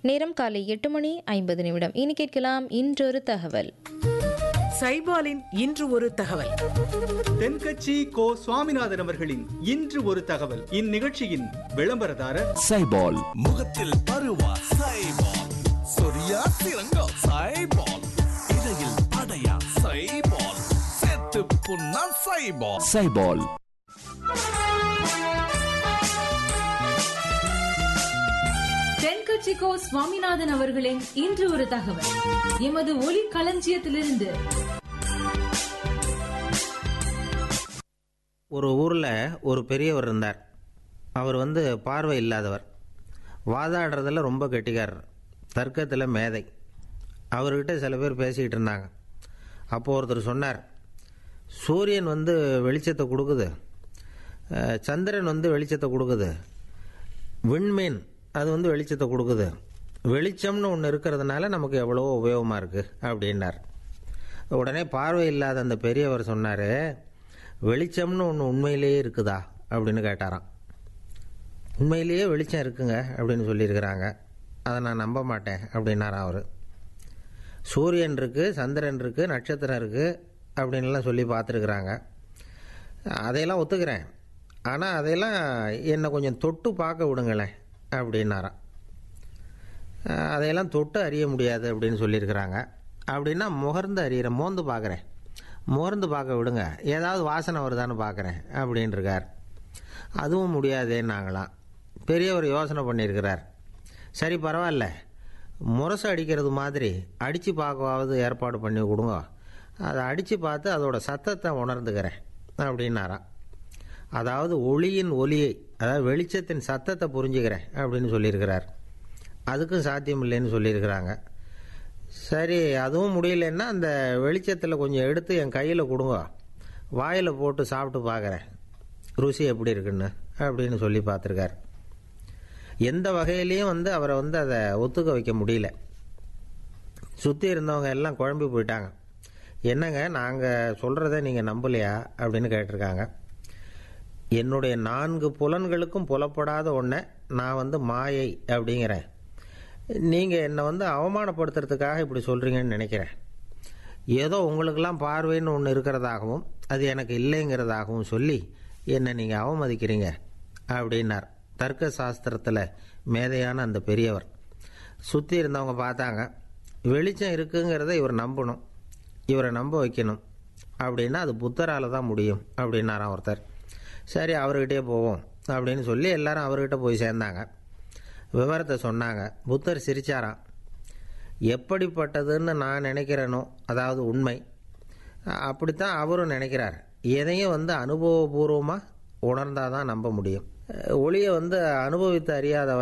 நேரம் காலை 8:50. இனி கேட்கலாம் இன்றொரு தகவல். சைபாலின் இன்று ஒரு தகவல். தென்கட்சி கோ சுவாமிநாதன் அவர்களின் இன்று ஒரு தகவல். இந்நிகழ்ச்சியின் விளம்பரதாரர் சைபால். முகத்தில் பருவா சைபால், சொரியா சிறங்கா சைபால், இடையில் அடையா சைபால், செத்து புண்ணா சைபால். சைபால். தென்கட்சிக்கோ சுவாமிநாதன் அவர்களின் இன்று ஒரு தகவல். எமது ஒலி களஞ்சியத்திலிருந்து. ஒரு ஊரில் ஒரு பெரியவர் இருந்தார். அவர் பார்வை இல்லாதவர். வாதாடுறதில் ரொம்ப கெட்டிக்காரர், தர்க்கத்தில் மேதை. அவர்கிட்ட சில பேர் பேசிக்கிட்டு இருந்தாங்க. அப்போது ஒருத்தர் சொன்னார், சூரியன் வெளிச்சத்தை கொடுக்குது, சந்திரன் வெளிச்சத்தை கொடுக்குது, விண்மீன் அது வெளிச்சத்தை கொடுக்குது, வெளிச்சம்னு ஒன்று இருக்கிறதுனால நமக்கு எவ்வளோ உபயோகமாக இருக்குது அப்படின்னார். உடனே பார்வை இல்லாத அந்த பெரியவர் சொன்னார், வெளிச்சம்னு ஒன்று உண்மையிலேயே இருக்குதா அப்படின்னு கேட்டாராம். உண்மையிலேயே வெளிச்சம் இருக்குங்க அப்படின்னு சொல்லியிருக்கிறாங்க, அதை நான் நம்ப மாட்டேன் அப்படின்னாராம் அவர். சூரியன் இருக்குது, சந்திரன் இருக்குது, நட்சத்திரம் இருக்குது அப்படின்லாம் சொல்லி பார்த்துருக்குறாங்க, அதையெல்லாம் ஒத்துக்கிறேன், ஆனால் அதையெல்லாம் என்னை கொஞ்சம் தொட்டு பார்க்க விடுங்களேன் அப்படின்னாராம். அதையெல்லாம் தொட்டு அறிய முடியாது அப்படின்னு சொல்லியிருக்கிறாங்க. அப்படின்னா முகர்ந்து அறிகிறேன், மோந்து பார்க்குறேன், முகர்ந்து பார்க்க விடுங்க, ஏதாவது வாசனை வருதான்னு பார்க்குறேன் அப்படின்ட்டுருக்கார். அதுவும் முடியாதேன்னாங்களாம். பெரியவர் யோசனை பண்ணியிருக்கிறார். சரி பரவாயில்ல, முரசு அடிக்கிறது மாதிரி அடித்து பார்க்கவாவது ஏற்பாடு பண்ணி கொடுங்க, அதை அடித்து பார்த்து அதோட சத்தத்தை உணர்ந்துக்கிறேன் அப்படின்னாராம். அதாவது ஒளியின் ஒலியை, அதாவது வெளிச்சத்தின் சத்தத்தை புரிஞ்சுக்கிறேன் அப்படின்னு சொல்லியிருக்கிறார். அதுக்கும் சாத்தியம் இல்லைன்னு சொல்லியிருக்கிறாங்க. சரி அதுவும் முடியலன்னா அந்த வெளிச்சத்தில் கொஞ்சம் எடுத்து என் கையில் கொடுங்க, வாயில் போட்டு சாப்பிட்டு பார்க்குறேன் ருசி எப்படி இருக்குன்னு அப்படின்னு சொல்லி பார்த்துருக்கார். எந்த வகையிலையும் அவரை அதை ஒத்துக்க வைக்க முடியல. சுற்றி இருந்தவங்க எல்லாம் குழம்பி போயிட்டாங்க. என்னங்க நாங்கள் சொல்கிறத நீங்கள் நம்பலையா அப்படின்னு கேட்டிருக்காங்க. என்னுடைய 4 புலன்களுக்கும் புலப்படாத ஒன்றை நான் மாயை அப்படிங்கிறேன், நீங்கள் என்னை அவமானப்படுத்துறதுக்காக இப்படி சொல்கிறீங்கன்னு நினைக்கிறேன். ஏதோ உங்களுக்கெல்லாம் பார்வைன்னு ஒன்று இருக்கிறதாகவும் அது எனக்கு இல்லைங்கிறதாகவும் சொல்லி என்னை நீங்கள் அவமதிக்கிறீங்க அப்படின்னார். தர்க்க சாஸ்திரத்தில் மேதையான அந்த பெரியவர். சுற்றி இருந்தவங்க பார்த்தாங்க, வெளிச்சம் இருக்குங்கிறத இவர் நம்பணும், இவரை நம்ப வைக்கணும் அப்படின்னா அது புத்தரால் தான் முடியும் அப்படின்னாராம் ஒருத்தர். சரி அவர்கிட்டே போவோம் அப்படின்னு சொல்லி எல்லாரும் அவர்கிட்ட போய் சேர்ந்தாங்க. விவரத்தை சொன்னாங்க. புத்தர் சிரிச்சாராம். எப்படிப்பட்டதுன்னு நான் நினைக்கிறேனோ, அதாவது உண்மை, அப்படித்தான் அவரும் நினைக்கிறார். எதையும் அனுபவபூர்வமாக உணர்ந்தாதான் நம்ப முடியும். ஒளியை அனுபவித்து அறியாதவர்